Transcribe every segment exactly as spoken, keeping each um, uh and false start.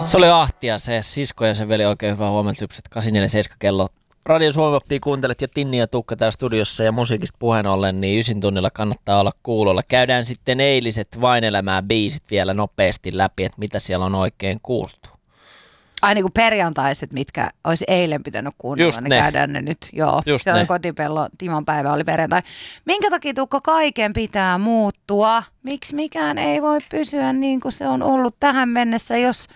Se oli Ahtia, se sisko ja se veli, oikein hyvää huomenta, lypset kahdeksan neljä seitsemän kello. Radio Suomi kuuntelet ja Tinni ja Tuukka täällä studiossa ja musiikista puheen ollen, niin ysin tunnilla kannattaa olla kuulolla. Käydään sitten eiliset Vain elämää biisit vielä nopeasti läpi, että mitä siellä on oikein kuultu. Ai niin kuin perjantaiset, mitkä olisi eilen pitänyt kuunnella, Just niin ne. käydään ne nyt. Joo, Just se ne. oli kotipello, Timon päivä oli perjantai. Minkä takia Tuukka kaiken pitää muuttua? Miksi mikään ei voi pysyä niin kuin se on ollut tähän mennessä, jos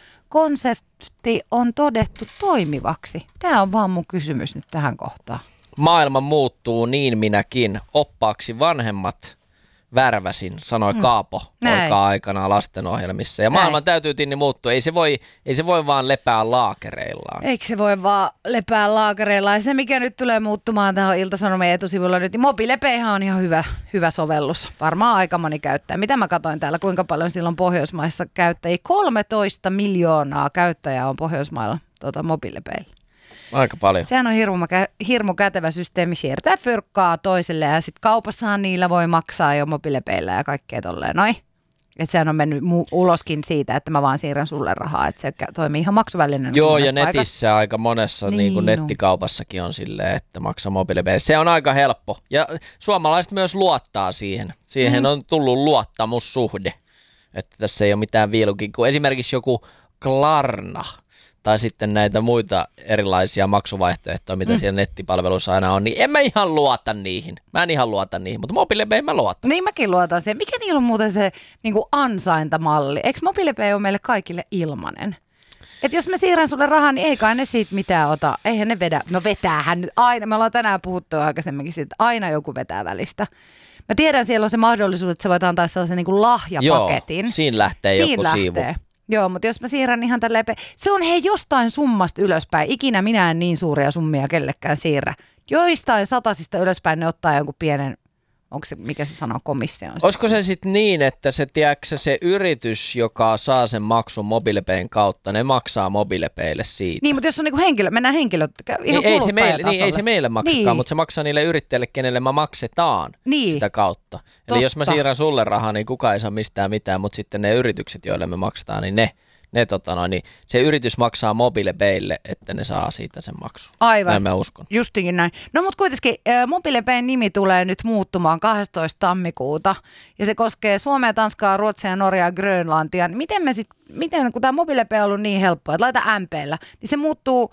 konsepti on todettu toimivaksi? Tämä on vaan mun kysymys nyt tähän kohtaan. Maailma muuttuu, niin minäkin. Oppaaksi vanhemmat värväsin, sanoi mm. Kaapo poikaa aikanaan lastenohjelmissa. Ja maailman Näin. täytyy Tinni muuttua. Ei se, voi, ei se voi vaan lepää laakereillaan. Eikö se voi vaan lepää laakereillaan? Ja se, mikä nyt tulee muuttumaan tähän Ilta-Sanomien etusivulla nyt, niin MobilePayhan on ihan hyvä, hyvä sovellus. Varmaan aika moni käyttää. Mitä mä katsoin täällä, kuinka paljon silloin Pohjoismaissa käyttäjiä? kolmetoista miljoonaa käyttäjää on Pohjoismailla tuota MobilePaylla. Aika paljon. Sehän on hirmu, hirmu kätevä systeemi, siirtää fyrkkaa toiselle ja sitten kaupassahan niillä voi maksaa jo MobilePayllä ja kaikkea tolleen noin. Että sehän on mennyt mu- uloskin siitä, että mä vaan siirrän sulle rahaa, että se toimii ihan maksuvälineenä. Joo, ja netissä paikassa. Aika monessa niin, niin kuin no. nettikaupassakin on silleen, että maksaa MobilePay. Se on aika helppo. Ja suomalaiset myös luottaa siihen. Siihen mm. on tullut luottamussuhde. Että tässä ei ole mitään viilukin, kun esimerkiksi joku Klarna. Tai sitten näitä muita erilaisia maksuvaihtoehtoja, mitä mm. siellä nettipalveluissa aina on, niin en mä ihan luota niihin. Mä en ihan luota niihin, mutta MobilePay mä luotan. Niin mäkin luotan siihen. Mikä niillä on muuten se niin kuin ansaintamalli? Eikö MobilePay ole meille kaikille ilmanen? Että jos mä siirrän sulle rahaa, niin ei kai ne siitä mitään ota. Eihän ne vedä. No vetäähän nyt aina. Me ollaan tänään puhuttu aikaisemminkin siitä, että aina joku vetää välistä. Mä tiedän, siellä on se mahdollisuus, että sä voit antaa sellaisen niin kuin lahjapaketin. Joo, siinä lähtee siinä joku lähtee. siivu. Joo, mutta jos mä siirrän ihan tälleen, se on hei jostain summasta ylöspäin. Ikinä minä en niin suuria summia kellekään siirrä. Joistain satasista ylöspäin ne ottaa jonkun pienen, onko se, mikä se sanoo, komission. Olisiko se sitten niin, että se, tiedätkö, se yritys, joka saa sen maksun MobilePayn kautta, ne maksaa MobilePaylle siitä? Niin, mutta jos on niinku henkilö, mennään henkilöt, ihan niin, ei, se meille, niin ei se meille maksakaan, niin. mutta se maksaa niille yrittäjille, kenelle me maksetaan niin. sitä kautta. Totta. Eli jos mä siirrän sulle rahaa, niin kukaan ei saa mistään mitään, mutta sitten ne yritykset, joille me maksetaan, niin ne, ne tota noin, niin se yritys maksaa MobilePaylle, että ne saa siitä sen maksun. Aivan. Näin mä uskon. Justikin näin. No mutta kuitenkin äh, MobilePayn nimi tulee nyt muuttumaan kahdestoista tammikuuta ja se koskee Suomea, Tanskaa, Ruotsia, Norjaa ja Grönlantia. Miten me sit, miten kun tämä MobilePay on ollut niin helppoa, että laita M P:llä, niin se muuttuu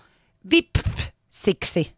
Vipsiksi.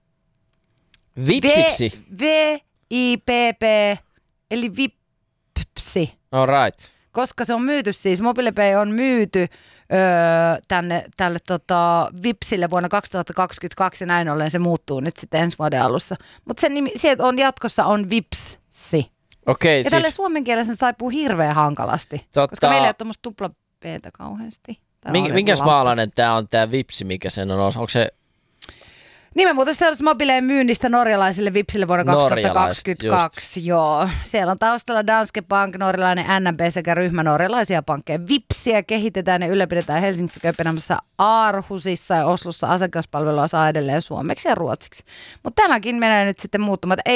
Vipsiksi? V I P P eli Vipsi. All right. Koska se on myyty siis, MobilePay on myyty öö, tänne, tälle tota, Vipsille vuonna kaksituhattakaksikymmentäkaksi ja näin ollen se muuttuu nyt sitten ensi vuoden alussa. Mutta sen nimi, sieltä on jatkossa on Vipsi. Okei, ja siis tälle suomen kielessä se taipuu hirveän hankalasti, Totta. koska meillä ei ole tuommoista tupla P:tä kauheasti. Mink, minkäs maalainen tämä on tämä Vipsi, mikä sen on? Onko se Niin mä muuten seurasi MobilePayn myynnistä norjalaisille Vipsille vuonna kaksituhattakaksikymmentäkaksi. Joo. Siellä on taustalla Danske Bank, norjalainen N M B sekä ryhmä norjalaisia pankkeja. Vipsiä kehitetään ja ylläpidetään Helsingissä, Kööpenhaminassa, Aarhusissa ja Oslossa. Asiakaspalvelua saa edelleen suomeksi ja ruotsiksi. Mutta tämäkin menee nyt sitten muuttumaan. Ei